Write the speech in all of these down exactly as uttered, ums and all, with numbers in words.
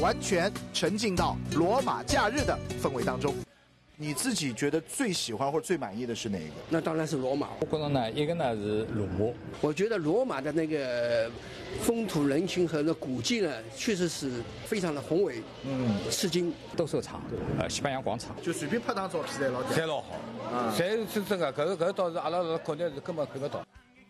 完全沉浸到罗马假日的氛围当中。你自己觉得最喜欢或者最满意的是哪一个？ 那当然是罗马。 我觉得呢，一个呢是罗马。 我觉得罗马的那个风土人情和那古迹呢，确实是非常的宏伟，嗯，吃惊。 斗兽场，呃，西班牙广场， 就随便拍张照片侪老侪老好，啊，侪是真个，搿个搿个倒是阿拉是国内是根本看不到。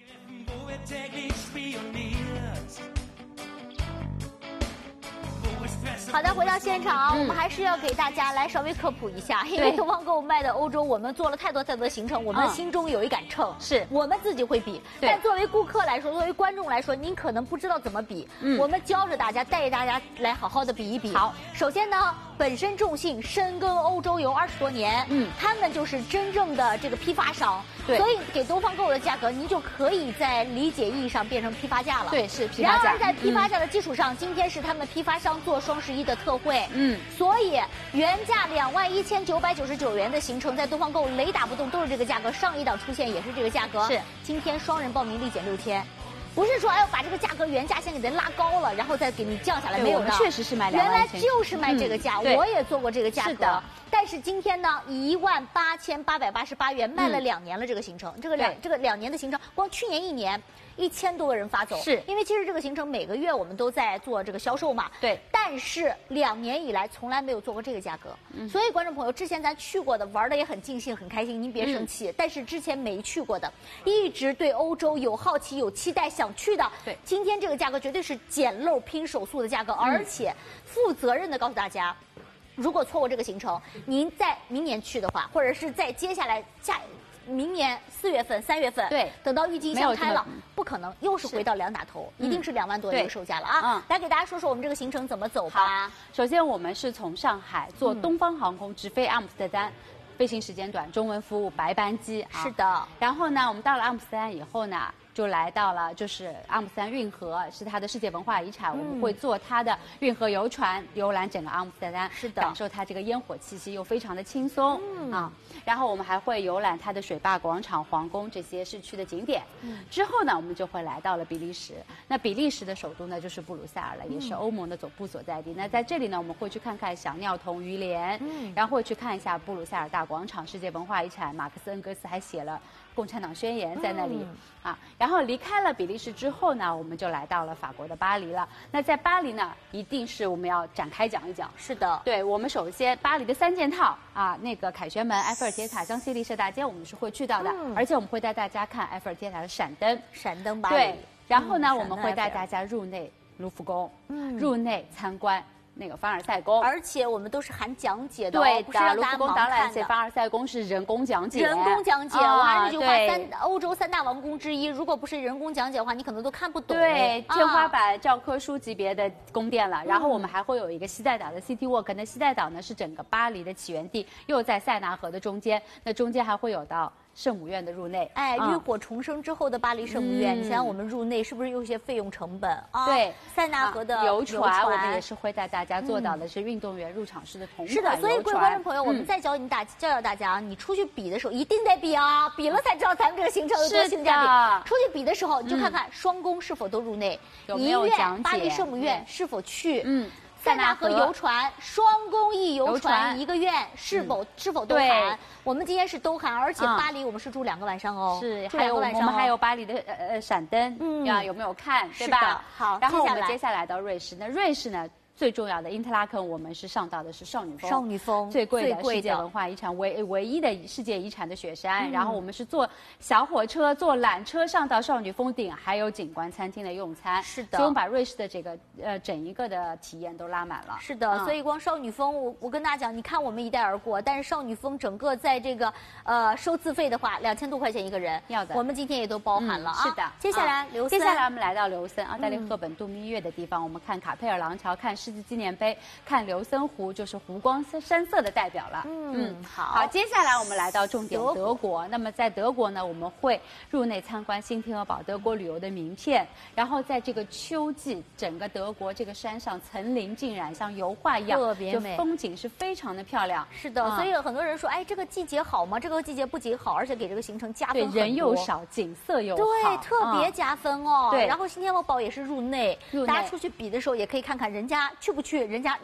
好的，回到现场，嗯、我们还是要给大家来稍微科普一下，因为东方购物卖的欧洲，我们做了太多太多的行程，我们心中有一杆秤，嗯、是我们自己会比，但作为顾客来说，作为观众来说，您可能不知道怎么比，嗯、我们教着大家，带着大家来好好的比一比。好，首先呢，本身众信深耕欧洲游二十多年，嗯，他们就是真正的这个批发商，对，所以给东方购物的价格，您就可以在理解意义上变成批发价了。对，是批发价。然而在批发价的基础上，嗯、今天是他们批发商做双十一的特惠，嗯，所以原价两万一千九百九十九元的行程，在东方购物雷打不动都是这个价格，上一档出现也是这个价格。是，今天双人报名立减六千。不是说哎呦把这个价格原价先给它拉高了，然后再给你降下来，没有的，确实是卖两万，原来就是卖这个价，嗯、我也做过这个价格。是的。但是今天呢，一万八千八百八十八元卖了两年了，这个行程，嗯、这个两这个两年的行程，光去年一年一千多个人发走，是因为其实这个行程每个月我们都在做这个销售嘛，对。但是两年以来从来没有做过这个价格，嗯、所以观众朋友，之前咱去过的，玩的也很尽兴很开心，您别生气。嗯、但是之前没去过的，一直对欧洲有好奇有期待想去的，对，今天这个价格绝对是捡漏拼手速的价格，嗯、而且负责任的告诉大家。如果错过这个行程，您在明年去的话，或者是在接下来下明年四月份、三月份，对，等到郁金香开了，不可能又是回到两打头，一定是两万多的一个售价了啊！嗯、来给大家说说我们这个行程怎么走吧。 首先，我们是从上海坐东方航空直飞阿姆斯特丹。飞行时间短，中文服务白班机啊。是的。然后呢，我们到了阿姆斯特丹以后呢，就来到了就是阿姆斯特丹运河，是它的世界文化遗产，嗯、我们会坐它的运河游船游览整个阿姆斯特丹，是的，感受它这个烟火气息，又非常的轻松、嗯、啊。然后我们还会游览它的水坝广场、皇宫这些市区的景点。嗯。之后呢，我们就会来到了比利时。那比利时的首都呢，就是布鲁塞尔了，嗯、也是欧盟的总部所在地。那在这里呢，我们会去看看小鸟同鱼莲，嗯，然后会去看一下布鲁塞尔大广场，世界文化遗产，马克思恩格斯还写了共产党宣言在那里、嗯、啊。然后离开了比利时之后呢，我们就来到了法国的巴黎了。那在巴黎呢，一定是我们要展开讲一讲。是的，对，我们首先巴黎的三件套啊，那个凯旋门、埃菲尔铁塔、香榭丽舍大街，我们是会去到的，嗯、而且我们会带大家看埃菲尔铁塔的闪灯，闪灯巴黎。对，然后呢，嗯、我们会带大家入内卢浮宫，嗯，入内参观。那个凡尔赛宫，而且我们都是含讲解的，对的。卢浮宫导览线，凡尔赛宫是人工讲解，人工讲解。我还是这句话，三欧洲三大王宫之一，如果不是人工讲解的话，你可能都看不懂。对，天花板教科书级别的宫殿了。然后我们还会有一个西带岛的 City Walk， 那西带岛呢是整个巴黎的起源地，又在塞纳河的中间，那中间还会有到圣母院的入内，哎，浴火重生之后的巴黎圣母院，嗯、你想想我们入内是不是有些费用成本啊？对，塞纳河的游船，我们也是会带大家做到的是运动员入场式的同款游船。是的，所以各位观众朋友，我们再教你大教教大家啊，你出去比的时候一定得比啊，比了才知道咱们这个行程有多性价比。出去比的时候，你就看看双宫是否都入内，有没有讲解，巴黎圣母院是否去，嗯。塞纳河游船、双公益游船一个院是否、嗯、是否都含？我们今天是都含，而且巴黎我们是住两个晚上哦。是，还有我们还有巴黎的呃呃闪灯，嗯呀，有没有看？对吧？好，然后我们接下来到瑞士，那瑞士呢？最重要的因特拉肯，我们是上到的是少女峰，少女峰最贵的世界文化遗产，唯唯一的世界遗产的雪山。嗯、然后我们是坐小火车、坐缆车上到少女峰顶，还有景观餐厅的用餐。是的，所以我们把瑞士的这个呃整一个的体验都拉满了。是的，嗯、所以光少女峰，我我跟大家讲，你看我们一带而过，但是少女峰整个在这个呃收自费的话，两千多块钱一个人，要的，我们今天也都包含了啊。嗯、是的，接下来刘森，接下来我们来到刘森，奥黛丽·赫本度蜜月的地方，我们看卡佩尔廊桥，看。世纪纪念碑，看刘森湖，就是湖光山色的代表了。嗯，嗯好，好，接下来我们来到重点德国。那么在德国呢，我们会入内参观新天鹅堡德国旅游的名片，然后在这个秋季，整个德国这个山上层林尽染，像油画一样，特别美，风景是非常的漂亮。是的，嗯、所以很多人说，哎，这个季节好吗？这个季节不仅好，而且给这个行程加分很多。对，人又少，景色又好，对，特别加分哦。嗯、对，然后新天鹅堡也是入内，入内大家出去比的时候也可以看看人家去不去。人家